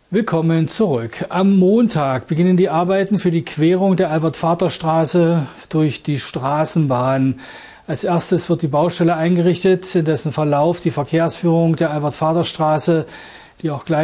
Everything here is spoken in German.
Willkommen zurück. Am Montag beginnen die Arbeiten für die Querung der Albert-Vater-Straße durch die Straßenbahn. Als erstes wird die Baustelle eingerichtet, in dessen Verlauf die Verkehrsführung der Albert-Vater-Straße, die auch gleich